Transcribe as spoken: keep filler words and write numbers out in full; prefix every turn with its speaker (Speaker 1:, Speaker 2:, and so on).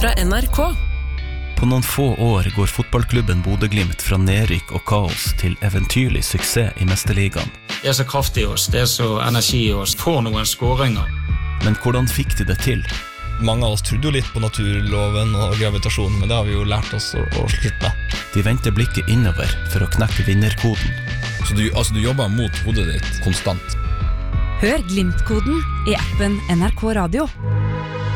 Speaker 1: fra N R K.
Speaker 2: På noen få år går fotballklubben Bodø/Glimt fra nedrykk og kaos til eventyrlig suksess i Mesterligaen.
Speaker 3: Det er så kraft i oss, det er så energi i oss, får noen skåringer.
Speaker 2: Men hvordan fikk de det til?
Speaker 4: Mange av oss trodde jo litt på naturloven og gravitasjonen, men det har vi jo lært oss å, å slutte med.
Speaker 2: De vendte blikket innover for å knekke vinnerkoden.
Speaker 5: Så du, altså, du jobber mot hodet ditt konstant?
Speaker 6: Hør Glimt-koden i appen N R K Radio.